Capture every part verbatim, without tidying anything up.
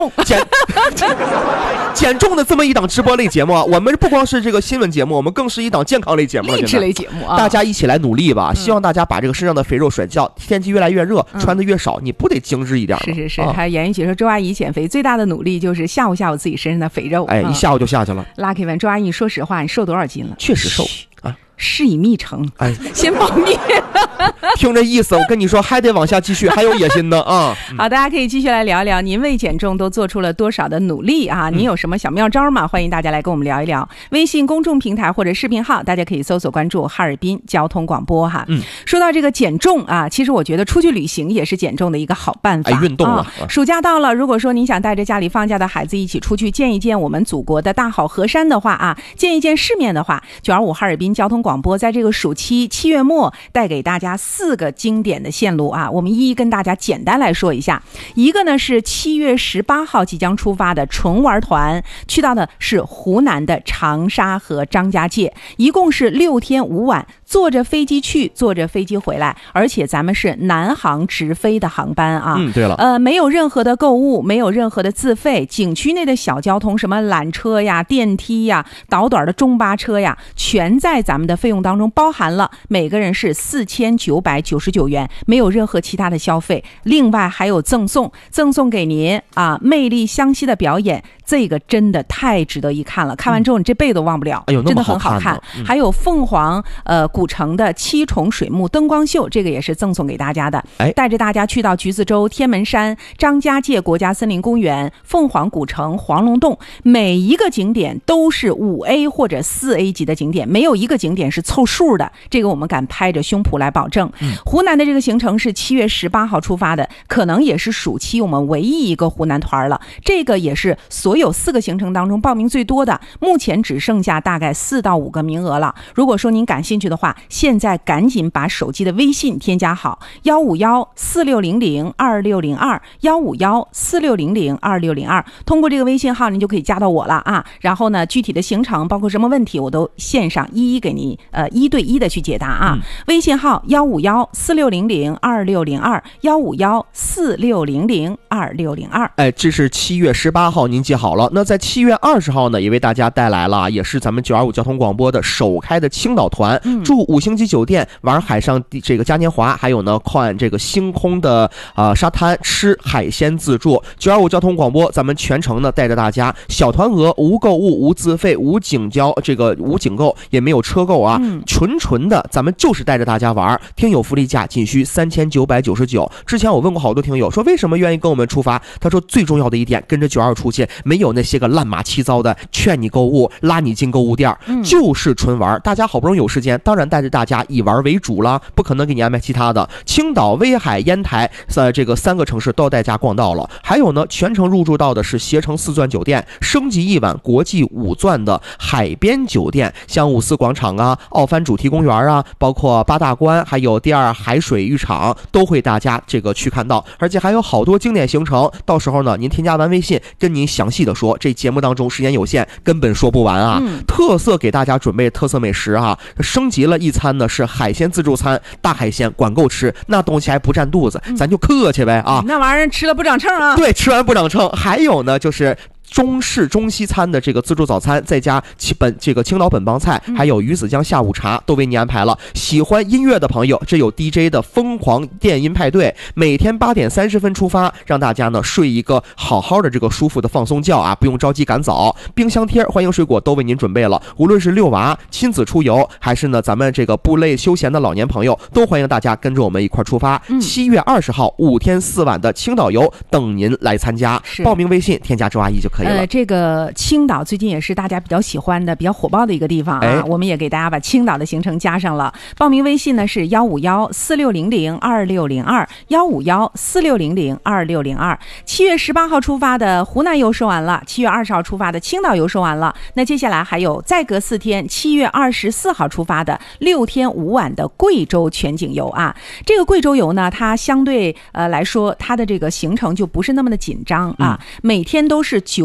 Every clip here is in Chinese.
减减重的这么一档直播类节目啊，我们不光是这个新闻节目，我们更是一档健康类节目， 励志类节目啊！ 大家一起来努力吧，希望大家把这个身上的肥肉甩掉。天气越来越热，穿的越少，你不得精致一点吗？ 是是是，还有言语姐说，周阿姨减肥最大的努力就是吓唬吓唬自己身上的肥肉。 哎，一吓唬就下去了。 Lucky 问周阿姨，说实话，你瘦多少斤了？ 确实瘦啊。 事已密成， 哎， 先保密。 听这意思，我跟你说，还得往下继续，还有野心的啊。 好，大家可以继续来聊一聊，您为减重都做出了多少的努力啊？您有什么小妙招吗？欢迎大家来跟我们聊一聊。微信公众平台或者视频号，大家可以搜索关注哈尔滨交通广播哈。嗯，说到这个减重啊，其实我觉得出去旅行也是减重的一个好办法。 哎，运动了、 啊。暑假到了，如果说您想带着家里放假的孩子一起出去见一见我们祖国的大好河山的话啊，见一见世面的话，九二五哈尔滨交通广播在这个暑期七月末带给大家四个经典的线路啊，我们一一跟大家简单来说一下。一个呢是七月十八号即将出发的纯玩团，去到的是湖南的长沙和张家界，一共是六天五晚，坐着飞机去，坐着飞机回来，而且咱们是南航直飞的航班啊。 嗯，对了， 呃，没有任何的购物，没有任何的自费，景区内的小交通，什么缆车呀、电梯呀、导短的中巴车呀，全在咱们的费用当中包含了，每个人是四千九百九十九元，没有任何其他的消费。另外还有赠送，赠送给您啊，魅力湘西的表演，这个真的太值得一看了，看完之后你这辈子都忘不了。 哎呦， 真的很好看。 嗯、 还有凤凰呃古城的七重水幕灯光秀，这个也是赠送给大家的。哎，带着大家去到橘子洲、天门山、张家界国家森林公园、凤凰古城、黄龙洞，每一个景点都是五 A 或者四 A 级的景点，没有一个景点是凑数的，这个我们敢拍着胸脯来保证。嗯、湖南的这个行程是七月十八号出发的，可能也是暑期我们唯一一个湖南团了。这个也是所有四个行程当中报名最多的，目前只剩下大概四到五个名额了。如果说您感兴趣的话，现在赶紧把手机的微信添加好，幺五幺四六零零二六零二，幺五幺四六零零二六零二，通过这个微信号您就可以加到我了啊。然后呢，具体的行程包括什么问题，我都线上一一给您呃一对一的去解答啊。嗯、微信号幺五幺四六零零二六零二，幺五幺四六零零二六零二。 哎，这是七月十八号，您记好了。那在七月二十号呢，也为大家带来了，也是咱们九二五交通广播的首开的青岛团，嗯、住五星级酒店，玩海上这个嘉年华，还有呢看这个星空的呃沙滩，吃海鲜自助。九二五交通广播，咱们全程呢带着大家小团额，无购物、无自费、无景交，这个无景购，也没有车购啊，嗯、纯纯的，咱们就是带着大家玩。听友福利价仅需三千九百九十九。之前我问过好多听友，说为什么愿意跟我们出发？他说最重要的一点，跟着九二出去，没有那些个乱码七糟的劝你购物、拉你进购物店，嗯、就是纯玩。大家好不容易有时间，当然带着大家以玩为主了，不可能给你安排其他的。青岛、威海、烟台，呃，这个三个城市都带大家逛到了。还有呢，全程入住到的是携程四钻酒店，升级一晚国际五钻的海边酒店，像五四广场啊、奥帆主题公园啊，包括八大关，还有第二海水浴场，都会大家这个去看到。而且还有好多经典行程，到时候呢，您添加完微信，跟您详细的说。这节目当中时间有限，根本说不完啊。嗯、特色给大家准备特色美食啊，升级了一餐呢是海鲜自助餐，大海鲜管够吃，那东西还不占肚子，咱就客气呗啊。 那玩意儿吃了不长秤啊。 对，吃完不长秤。还有呢，就是中式中西餐的这个自助早餐，再加本这个青岛本帮菜，还有鱼子酱下午茶，都为你安排了。喜欢音乐的朋友，这有 D J 的疯狂电音派对，每天八点三十分出发，让大家呢睡一个好好的这个舒服的放松觉啊，不用着急赶早。冰箱贴、欢迎水果都为您准备了，无论是遛娃、亲子出游，还是呢咱们这个不累休闲的老年朋友，都欢迎大家跟着我们一块出发。七、嗯、月二十号五天四晚的青岛游等您来参加，报名微信添加周阿姨就可以了。 呃，这个青岛最近也是大家比较喜欢的、比较火爆的一个地方啊，哎、我们也给大家把青岛的行程加上了。报名微信呢是幺五幺四六零零二六零二，幺五幺四六零零二六零二。七月十八号出发的湖南游说完了，七月二十号出发的青岛游说完了，那接下来还有再隔四天，七月二十四号出发的六天五晚的贵州全景游啊。这个贵州游呢，它相对呃来说，它的这个行程就不是那么的紧张啊，嗯、每天都是九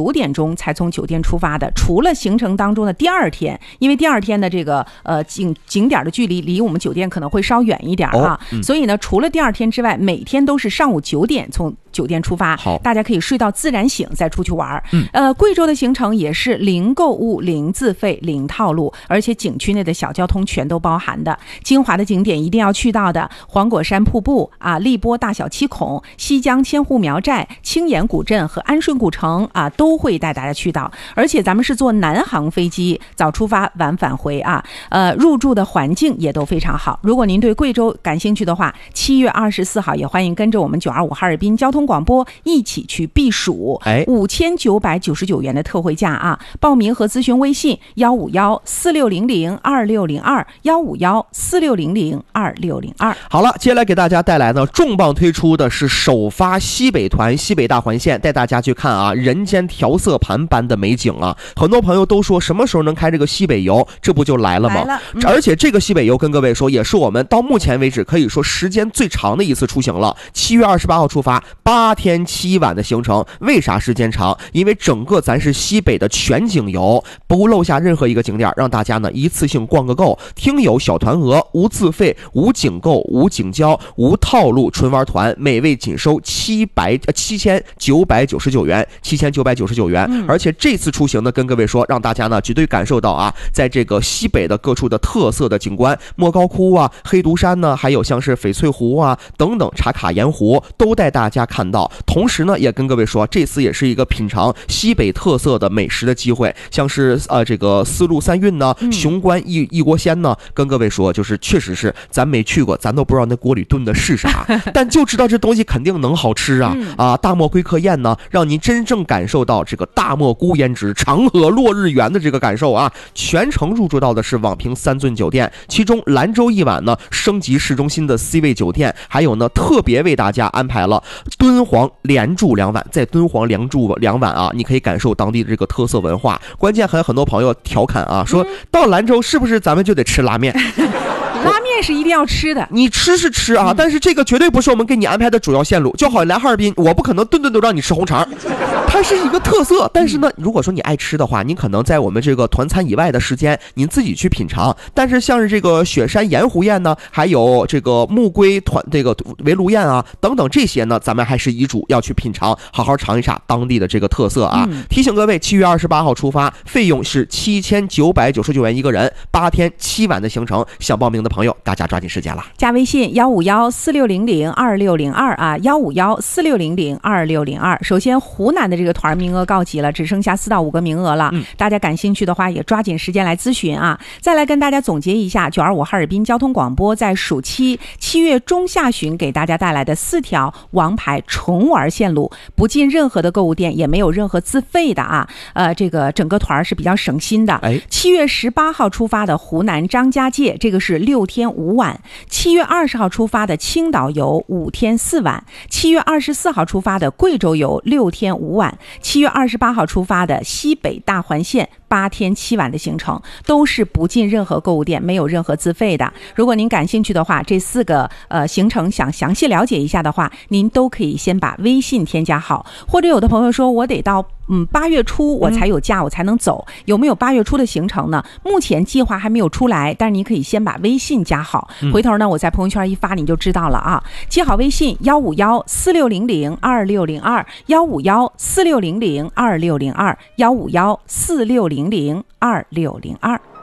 九点钟才从酒店出发的。除了行程当中的第二天，因为第二天的这个呃景景点的距离离我们酒店可能会稍远一点啊，哦嗯、所以呢，除了第二天之外，每天都是上午九点从酒店出发， 好， 大家可以睡到自然醒再出去玩。 嗯， 呃，贵州的行程也是零购物、零自费、零套路，而且景区内的小交通全都包含的。精华的景点一定要去到的，黄果山瀑布啊、荔波大小七孔、西江千户苗寨、青岩古镇和安顺古城啊，都会带大家去到。而且咱们是坐南航飞机，早出发晚返回啊。呃，入住的环境也都非常好。如果您对贵州感兴趣的话，七月二十四号也欢迎跟着我们九二五哈尔滨交通广播一起去避暑， 哎， 五千九百九十九元的特惠价啊！报名和咨询微信幺五幺四六零零二六零二幺五幺四六零零二六零二。 好了，接下来给大家带来呢，重磅推出的是首发西北团西北大环线，带大家去看啊，人间调色盘般的美景啊！很多朋友都说什么时候能开这个西北游，这不就来了吗？ 来了嗯、 而且这个西北游跟各位说，也是我们到目前为止可以说时间最长的一次出行了。七月二十八号出发，八天七晚的行程。为啥时间长？因为整个咱是西北的全景游，不漏下任何一个景点，让大家呢一次性逛个够。听友小团额，无自费，无景购，无景交，无套路，纯玩团，每位仅收七百呃七千九百九十九元，七千九百九十九元。 嗯、 而且这次出行呢，跟各位说，让大家呢绝对感受到啊，在这个西北的各处的特色的景观，莫高窟啊、黑独山呢，还有像是翡翠湖啊等等茶卡盐湖，都带大家看到。同时呢，也跟各位说，这次也是一个品尝西北特色的美食的机会，像是呃这个丝路三韵呢，雄关一一锅鲜呢，跟各位说，就是确实是咱没去过，咱都不知道那锅里炖的是啥，但就知道这东西肯定能好吃啊、嗯、啊！大漠归客宴呢，让您真正感受到这个大漠孤烟直，长河落日圆的这个感受啊！全程入住到的是网评三尊酒店，其中兰州一晚呢升级市中心的 C 位酒店，还有呢特别为大家安排了敦煌连住两晚，在敦煌连住两晚啊，你可以感受当地的这个特色文化。关键还有很多朋友调侃啊，说到兰州是不是咱们就得吃拉面？ 拉面是一定要吃的， 你吃是吃啊、嗯，但是这个绝对不是我们给你安排的主要线路。就好像来哈尔滨，我不可能顿顿都让你吃红肠，它是一个特色。但是呢，如果说你爱吃的话，你可能在我们这个团餐以外的时间，您自己去品尝。但是像是这个雪山盐湖宴呢，还有这个木龟团这个围炉宴啊等等这些呢，咱们还是遗嘱要去品尝，好好尝一下当地的这个特色啊。嗯、提醒各位，七月二十八号出发，费用是七千九百九十九元一个人，八天七晚的行程。想报名的朋友，大家抓紧时间了， 加微信幺五幺四六零零二六零二啊，幺五幺四六零零二六零二。首先，湖南的这个团名额告急了，只剩下四到五个名额了、嗯。大家感兴趣的话，也抓紧时间来咨询啊。再来跟大家总结一下，九二五哈尔滨交通广播在暑期七月中下旬给大家带来的四条王牌纯玩线路，不进任何的购物店，也没有任何自费的啊。呃，这个整个团是比较省心的。 哎， 七月十八号出发的湖南张家界，这个是六天五晚。七月二十号出发的青岛游五天四晚，七月二十四号出发的贵州游六天五晚，七月二十八号出发的西北大环线八天七晚的行程，都是不进任何购物店，没有任何自费的。如果您感兴趣的话，这四个呃行程想详细了解一下的话，您都可以先把微信添加好，或者有的朋友说我得到嗯八月初我才有假、嗯、我才能走，有没有八月初的行程呢？目前计划还没有出来，但是你可以先把微信加好，回头呢我在朋友圈一发你就知道了啊。接好微信幺五幺四六零零二六零二幺五幺四六零零二六零二幺五幺四六零零二六零二。